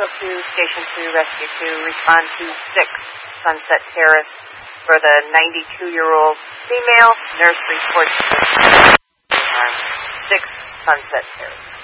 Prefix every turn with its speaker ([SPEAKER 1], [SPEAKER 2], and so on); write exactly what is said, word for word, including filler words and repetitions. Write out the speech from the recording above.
[SPEAKER 1] Central two, Station two, Rescue two, respond to six Sunset Terrace for the ninety-two-year-old female. Nurse reports harm. six Sunset Terrace.